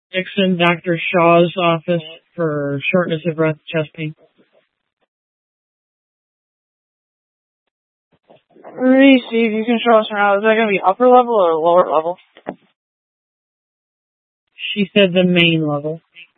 Dixon, Dr. Shaw's office for shortness of breath, chest pain. Let me see if you can show us around. Is that going to be upper level or lower level? She said the main level.